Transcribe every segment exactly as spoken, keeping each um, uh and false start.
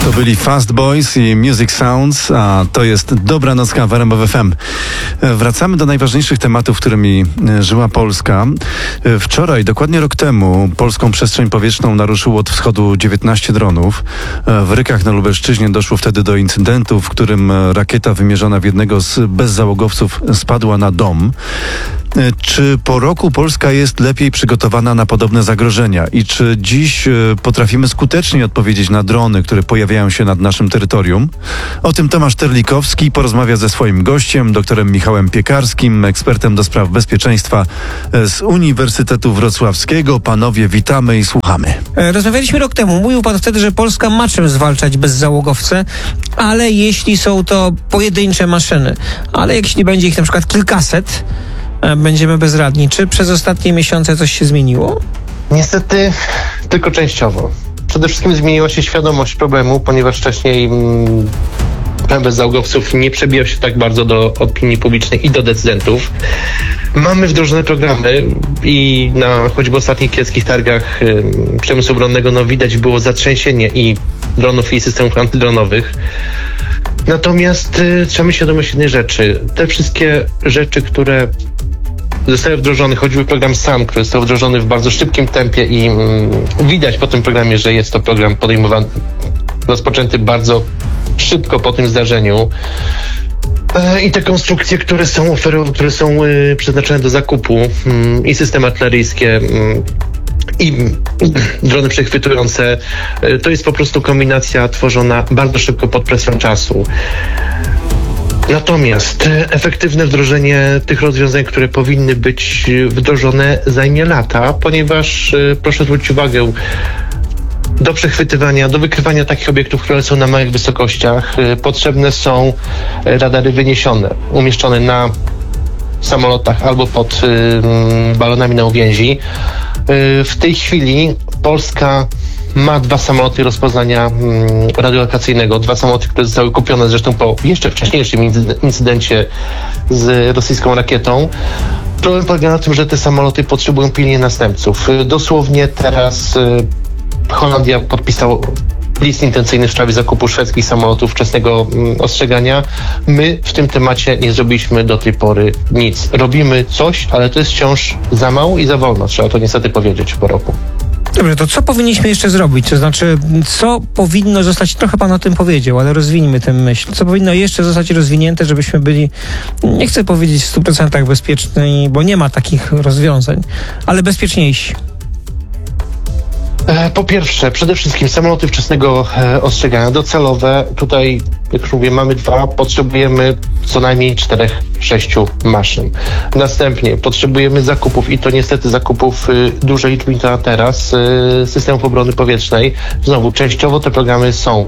To byli Fast Boys i Music Sounds, a to jest Dobra Nocka w R M F F M. Wracamy do najważniejszych tematów, którymi żyła Polska. Wczoraj, dokładnie rok temu, polską przestrzeń powietrzną naruszyło od wschodu dziewiętnaście dronów. W Rykach na Lubelszczyźnie doszło wtedy do incydentu, w którym rakieta wymierzona w jednego z bezzałogowców spadła na dom. Czy po roku Polska jest lepiej przygotowana na podobne zagrożenia i czy dziś potrafimy skutecznie odpowiedzieć na drony, które pojawiają się nad naszym terytorium? O tym Tomasz Terlikowski porozmawia ze swoim gościem, doktorem Michałem Piekarskim, ekspertem do spraw bezpieczeństwa z Uniwersytetu Wrocławskiego. Panowie, witamy i słuchamy. Rozmawialiśmy rok temu. Mówił pan wtedy, że Polska ma czym zwalczać bezzałogowce, ale jeśli są to pojedyncze maszyny, ale jeśli będzie ich na przykład kilkaset, będziemy bezradni. Czy przez ostatnie miesiące coś się zmieniło? Niestety tylko częściowo. Przede wszystkim zmieniła się świadomość problemu, ponieważ wcześniej mm, bezzałogowców nie przebijał się tak bardzo do opinii publicznej i do decydentów. Mamy wdrożone programy i na choćby ostatnich kieleckich targach y, przemysłu obronnego no, widać było zatrzęsienie i dronów i systemów antydronowych. Natomiast y, trzeba mieć świadomość jednej rzeczy. Te wszystkie rzeczy, które zostały wdrożone, choćby program SAM, który został wdrożony w bardzo szybkim tempie i mm, widać po tym programie, że jest to program podejmowany, rozpoczęty bardzo szybko po tym zdarzeniu. E, I te konstrukcje, które są oferowane, które są y, przeznaczone do zakupu y, i systemy artyleryjskie y, i drony przechwytujące, y, to jest po prostu kombinacja tworzona bardzo szybko pod presją czasu. Natomiast efektywne wdrożenie tych rozwiązań, które powinny być wdrożone, zajmie lata, ponieważ proszę zwrócić uwagę, do przechwytywania, do wykrywania takich obiektów, które są na małych wysokościach, potrzebne są radary wyniesione, umieszczone na samolotach albo pod balonami na uwięzi. W tej chwili Polska ma dwa samoloty rozpoznania mm, radiolokacyjnego, dwa samoloty, które zostały kupione zresztą po jeszcze wcześniejszym incydencie z rosyjską rakietą. Problem polega na tym, że te samoloty potrzebują pilnie następców. Dosłownie teraz y, Holandia podpisała list intencyjny w sprawie zakupu szwedzkich samolotów wczesnego mm, ostrzegania. My w tym temacie nie zrobiliśmy do tej pory nic. Robimy coś, ale to jest wciąż za mało i za wolno. Trzeba to niestety powiedzieć po roku. Dobrze, to co powinniśmy jeszcze zrobić? To znaczy, co powinno zostać, trochę pan o tym powiedział, ale rozwiniemy tę myśl. Co powinno jeszcze zostać rozwinięte, żebyśmy byli, nie chcę powiedzieć w stu procentach bezpieczni, bo nie ma takich rozwiązań, ale bezpieczniejsi? Po pierwsze, przede wszystkim samoloty wczesnego e, ostrzegania docelowe. Tutaj, jak już mówię, mamy dwa, potrzebujemy co najmniej czterech, sześciu maszyn. Następnie potrzebujemy zakupów i to niestety zakupów y, dużej liczby na teraz y, systemów obrony powietrznej. Znowu, częściowo te programy są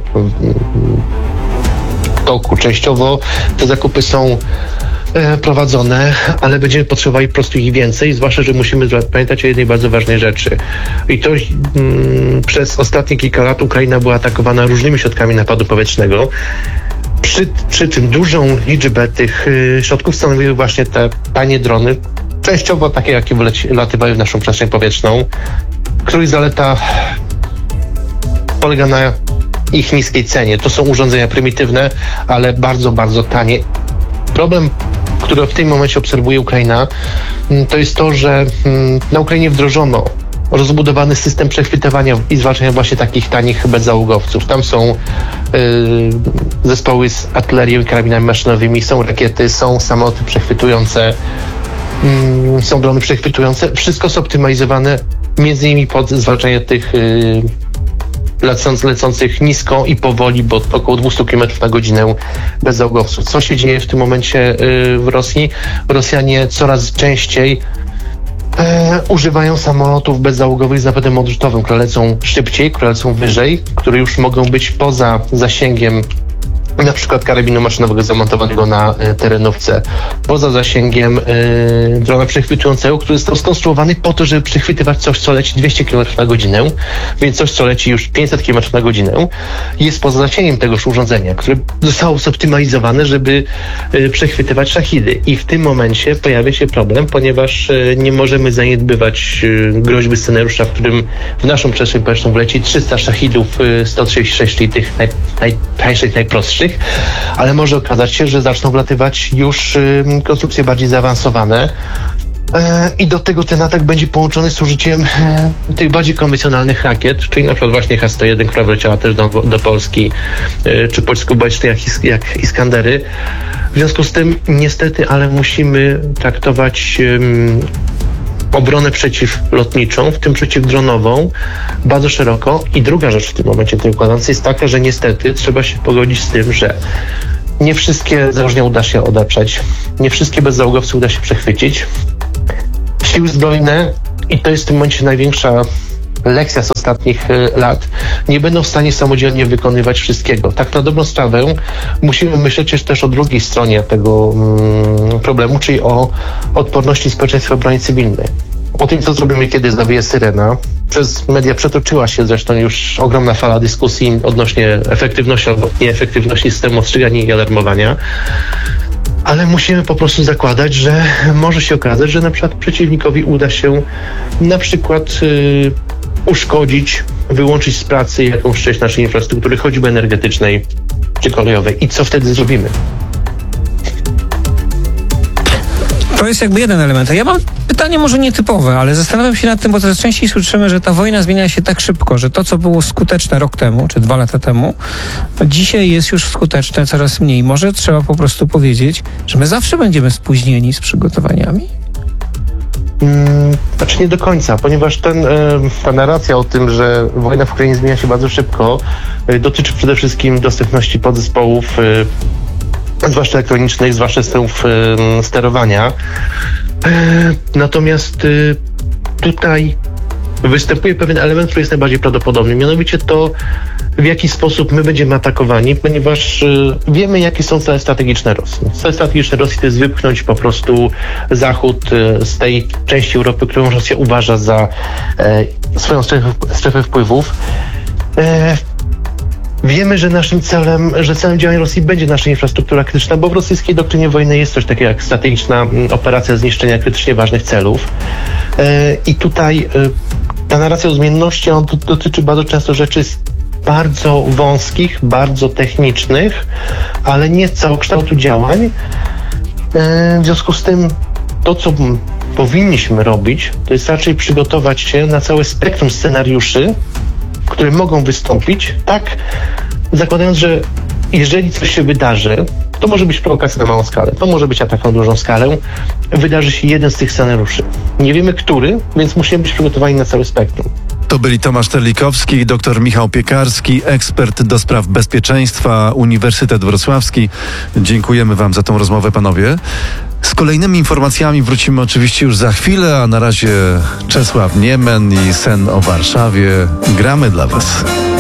w toku, częściowo te zakupy są prowadzone, ale będziemy potrzebowali po prostu ich więcej, zwłaszcza, że musimy pamiętać o jednej bardzo ważnej rzeczy. I to mm, przez ostatnie kilka lat Ukraina była atakowana różnymi środkami napadu powietrznego. Przy, przy czym dużą liczbę tych y, środków stanowiły właśnie te tanie drony, częściowo takie, jakie wylatywały w naszą przestrzeń powietrzną, których zaleta polega na ich niskiej cenie. To są urządzenia prymitywne, ale bardzo, bardzo tanie. Problem, który w tym momencie obserwuje Ukraina, to jest to, że na Ukrainie wdrożono rozbudowany system przechwytywania i zwalczania właśnie takich tanich bezzałogowców. Tam są y, zespoły z artylerią i karabinami maszynowymi, są rakiety, są samoloty przechwytujące, y, są drony przechwytujące. Wszystko jest optymalizowane między innymi pod zwalczanie tych y, Lecąc, lecących nisko i powoli, bo około dwieście kilometrów na godzinę bezzałogowców. Co się dzieje w tym momencie y, w Rosji? Rosjanie coraz częściej e, używają samolotów bezzałogowych z napędem odrzutowym, które lecą szybciej, które lecą wyżej, które już mogą być poza zasięgiem na przykład karabinu maszynowego zamontowanego na e, terenówce, poza zasięgiem e, drona przechwytującego, który został skonstruowany po to, żeby przechwytywać coś, co leci dwieście kilometrów na godzinę, więc coś, co leci już pięćset kilometrów na godzinę, jest poza zasięgiem tegoż urządzenia, które zostało zoptymalizowane, żeby e, przechwytywać szahidy. I w tym momencie pojawia się problem, ponieważ e, nie możemy zaniedbywać e, groźby scenariusza, w którym w naszą przestrzeń powietrzną wleci trzysta szahidów e, sto trzydzieści sześć, czyli tych naj, najtańszych, najprostszych, ale może okazać się, że zaczną wlatywać już y, konstrukcje bardziej zaawansowane e, i do tego ten atak będzie połączony z użyciem e, tych bardziej konwencjonalnych rakiet, czyli na przykład właśnie H sto jeden, która wleciała też do, do Polski, e, czy pольsko-baliczne jak, Is- jak Iskandery. W związku z tym niestety, ale musimy traktować ym, obronę przeciwlotniczą, w tym przeciwdronową, bardzo szeroko. I druga rzecz w tym momencie tej układance jest taka, że niestety trzeba się pogodzić z tym, że nie wszystkie założenia uda się odeprzeć, nie wszystkie bezzałogowce uda się przechwycić. Siły zbrojne, i to jest w tym momencie największa lekcja z ostatnich y, lat, nie będą w stanie samodzielnie wykonywać wszystkiego. Tak na dobrą sprawę musimy myśleć też o drugiej stronie tego mm, problemu, czyli o odporności społeczeństwa obrony cywilnej. O tym, co zrobimy, kiedy zawieje syrena. Przez media przetoczyła się zresztą już ogromna fala dyskusji odnośnie efektywności albo nieefektywności systemu ostrzegania i alarmowania. Ale musimy po prostu zakładać, że może się okazać, że na przykład przeciwnikowi uda się na przykład yy, uszkodzić, wyłączyć z pracy jakąś część naszej infrastruktury, choćby energetycznej czy kolejowej. I co wtedy zrobimy? To jest jakby jeden element. A ja mam pytanie może nietypowe, ale zastanawiam się nad tym, bo coraz częściej słyszymy, że ta wojna zmienia się tak szybko, że to, co było skuteczne rok temu, czy dwa lata temu, dzisiaj jest już skuteczne coraz mniej. Może trzeba po prostu powiedzieć, że my zawsze będziemy spóźnieni z przygotowaniami? Hmm, znaczy nie do końca, ponieważ ten, ta narracja o tym, że wojna w Ukrainie zmienia się bardzo szybko, dotyczy przede wszystkim dostępności podzespołów, zwłaszcza elektronicznych, zwłaszcza systemów y, sterowania. Y, natomiast y, tutaj występuje pewien element, który jest najbardziej prawdopodobny, mianowicie to, w jaki sposób my będziemy atakowani, ponieważ y, wiemy, jakie są cele strategiczne Rosji. Cele strategiczne Rosji to jest wypchnąć po prostu Zachód y, z tej części Europy, którą Rosja uważa za y, swoją strefę, strefę wpływów. Y, Wiemy, że naszym celem, że celem działań Rosji będzie nasza infrastruktura krytyczna, bo w rosyjskiej doktrynie wojny jest coś takiego jak strategiczna operacja zniszczenia krytycznie ważnych celów. I tutaj ta narracja o zmienności, on dotyczy bardzo często rzeczy bardzo wąskich, bardzo technicznych, ale nie całokształtu działań. W związku z tym to, co powinniśmy robić, to jest raczej przygotować się na całe spektrum scenariuszy, które mogą wystąpić, tak zakładając, że jeżeli coś się wydarzy, to może być prowokacja na małą skalę, to może być atak na dużą skalę, wydarzy się jeden z tych scenariuszy. Nie wiemy, który, więc musimy być przygotowani na całe spektrum. To byli Tomasz Terlikowski i dr Michał Piekarski, ekspert do spraw bezpieczeństwa, Uniwersytet Wrocławski. Dziękujemy wam za tą rozmowę, panowie. Z kolejnymi informacjami wrócimy oczywiście już za chwilę, a na razie Czesław Niemen i Sen o Warszawie. Gramy dla was.